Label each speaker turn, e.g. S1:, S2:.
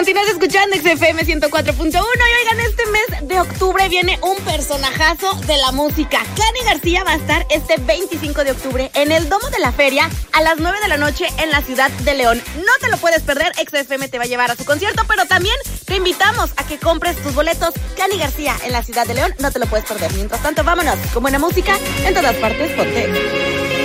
S1: Continúas escuchando XFM 104.1 y oigan, este mes de octubre viene un personajazo de la música. Cani García va a estar este 25 de octubre en el Domo de la Feria a las 9 de la noche en la ciudad de León. No te lo puedes perder, XFM te va a llevar a su concierto, pero también te invitamos a que compres tus boletos. Cani García en la ciudad de León, no te lo puedes perder. Mientras tanto, vámonos con buena música en todas partes. Ponte.